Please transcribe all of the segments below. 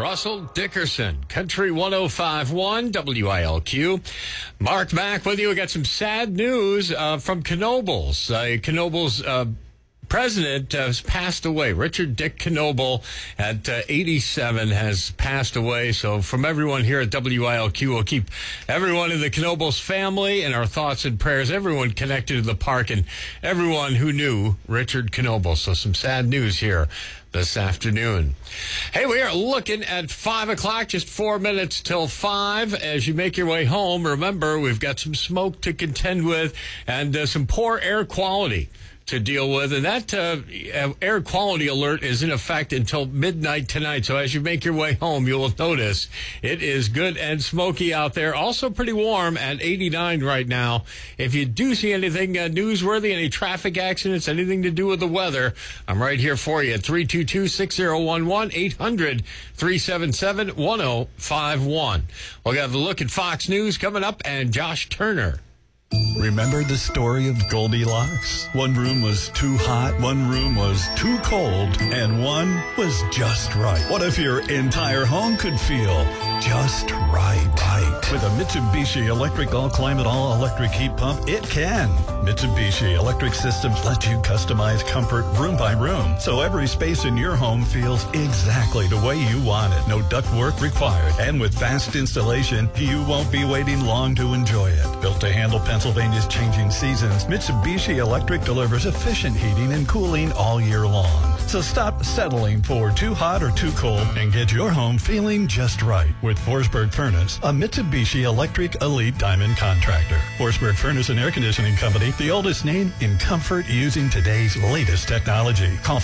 Russell Dickerson, Country 105.1 WILQ. Mark Mack with you. We got some sad news from Knoebels. Knoebels president has passed away. Richard Dick Knoebel at 87 has passed away. So from everyone here at WILQ, we'll keep everyone in the Knoebels family in our thoughts and prayers, everyone connected to the park and everyone who knew Richard Knoebel. So some sad news here this afternoon. Hey, we are looking at 5 o'clock, just 4 minutes till 5. As you make your way home, remember, we've got some smoke to contend with and some poor air quality to deal with. And that air quality alert is in effect until midnight tonight. So as you make your way home, you will notice it is good and smoky out there. Also pretty warm at 89 right now. If you do see anything newsworthy, any traffic accidents, anything to do with the weather, I'm right here for you at 322-6011, 800-377-1051. We'll have a look at Fox News coming up and Josh Turner. Remember the story of Goldilocks? One room was too hot, one room was too cold, and one was just right. What if your entire home could feel just right? With a Mitsubishi Electric All-Climate All-Electric Heat Pump, it can. Mitsubishi Electric Systems let you customize comfort room by room, so every space in your home feels exactly the way you want it. No ductwork required. And with fast installation, you won't be waiting long to enjoy it. Built to handle Pennsylvania's changing seasons, Mitsubishi Electric delivers efficient heating and cooling all year long. So stop settling for too hot or too cold and get your home feeling just right with Forsberg Furnace, a Mitsubishi Electric Elite Diamond contractor. Forsberg Furnace and Air Conditioning Company, the oldest name in comfort using today's latest technology. Call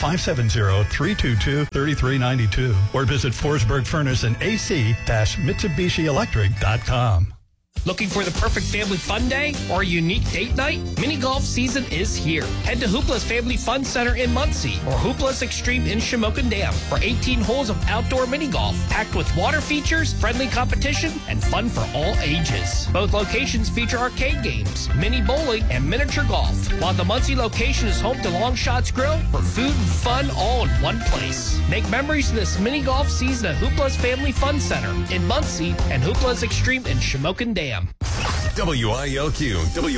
570-322-3392 or visit Forsberg Furnace and AC-MitsubishiElectric.com. Looking for the perfect family fun day or a unique date night? Mini golf season is here. Head to Hoopla's Family Fun Center in Muncie or Hoopla's Extreme in Shamokin Dam for 18 holes of outdoor mini golf, packed with water features, friendly competition, and fun for all ages. Both locations feature arcade games, mini bowling, and miniature golf, while the Muncie location is home to Long Shots Grill for food and fun all in one place. Make memories this mini golf season at Hoopla's Family Fun Center in Muncie and Hoopla's Extreme in Shamokin Dam. WILQ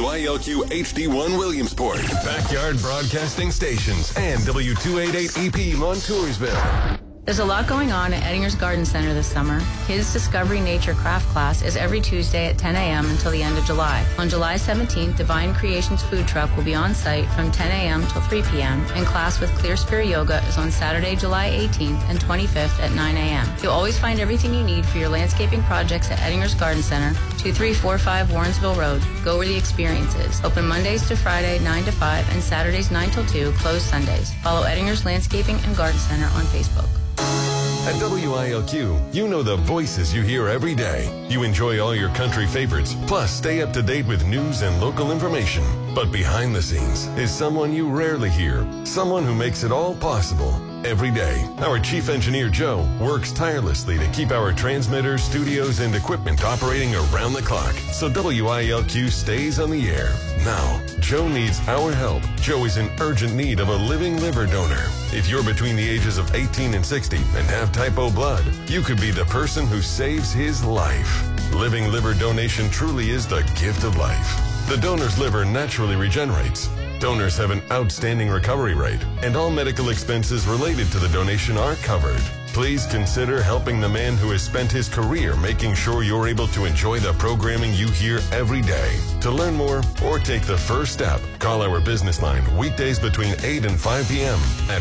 HD1 Williamsport, Backyard Broadcasting Stations, and W288EP Montoursville. There's a lot going on at Ettinger's Garden Center this summer. Kids Discovery Nature Craft Class is every Tuesday at 10 a.m. until the end of July. On July 17th, Divine Creations Food Truck will be on site from 10 a.m. till 3 p.m., and class with Clear Spirit Yoga is on Saturday, July 18th and 25th at 9 a.m. You'll always find everything you need for your landscaping projects at Ettinger's Garden Center, 2345 Warrensville Road. Go where the experience is. Open Mondays to Friday, 9 to 5, and Saturdays, 9 till 2, closed Sundays. Follow Ettinger's Landscaping and Garden Center on Facebook. At WILQ, you know the voices you hear every day. You enjoy all your country favorites, plus stay up to date with news and local information. But behind the scenes is someone you rarely hear, someone who makes it all possible. Every day, our chief engineer, Joe, works tirelessly to keep our transmitters, studios, and equipment operating around the clock, so WILQ stays on the air. Now, Joe needs our help. Joe is in urgent need of a living liver donor. If you're between the ages of 18 and 60 and have type O blood, you could be the person who saves his life. Living liver donation truly is the gift of life. The donor's liver naturally regenerates. Donors have an outstanding recovery rate, and all medical expenses related to the donation are covered. Please consider helping the man who has spent his career making sure you're able to enjoy the programming you hear every day. To learn more or take the first step, call our business line weekdays between 8 and 5 p.m. at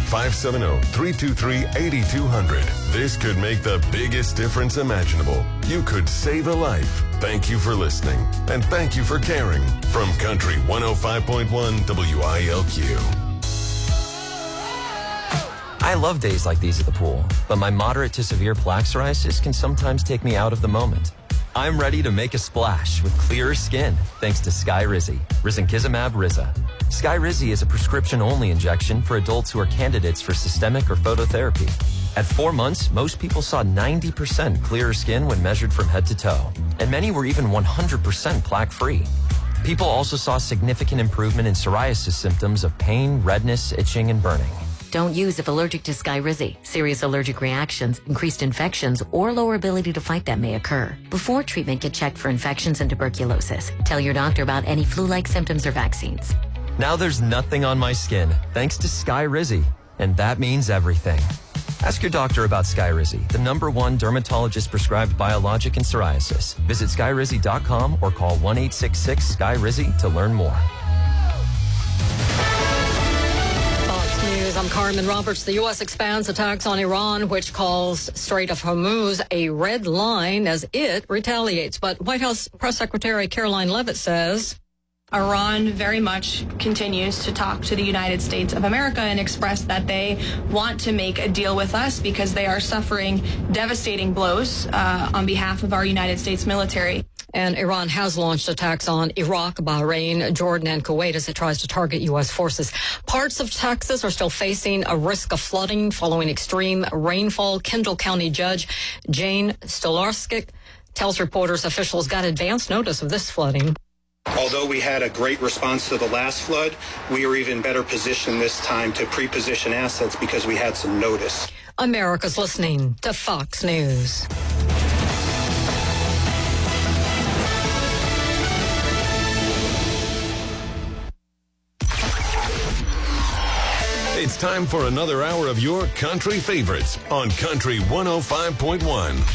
570-323-8200. This could make the biggest difference imaginable. You could save a life. Thank you for listening, and thank you for caring. From Country 105.1 WILQ. I love days like these at the pool, but my moderate to severe plaque psoriasis can sometimes take me out of the moment. I'm ready to make a splash with clearer skin thanks to Skyrizi, Risankizumab Riza. Skyrizi is a prescription-only injection for adults who are candidates for systemic or phototherapy. At 4 months, most people saw 90% clearer skin when measured from head to toe, and many were even 100% plaque-free. People also saw significant improvement in psoriasis symptoms of pain, redness, itching, and burning. Don't use if allergic to Skyrizi. Serious allergic reactions, increased infections, or lower ability to fight them may occur. Before treatment, get checked for infections and tuberculosis. Tell your doctor about any flu-like symptoms or vaccines. Now there's nothing on my skin, thanks to Skyrizi. And that means everything. Ask your doctor about Skyrizi, the #1 dermatologist-prescribed biologic in psoriasis. Visit Skyrizi.com or call 1-866-SKY-RIZZI to learn more. Fox News, I'm Carmen Roberts. The U.S. expands attacks on Iran, which calls Strait of Hormuz a red line as it retaliates. But White House Press Secretary Caroline Leavitt says Iran very much continues to talk to the United States of America and express that they want to make a deal with us because they are suffering devastating blows on behalf of our United States military. And Iran has launched attacks on Iraq, Bahrain, Jordan, and Kuwait as it tries to target U.S. forces. Parts of Texas are still facing a risk of flooding following extreme rainfall. Kendall County Judge Jane Stolarczyk tells reporters officials got advance notice of this flooding. Although we had a great response to the last flood, we were even better positioned this time to pre-position assets because we had some notice. America's listening to Fox News. It's time for another hour of your country favorites on Country 105.1.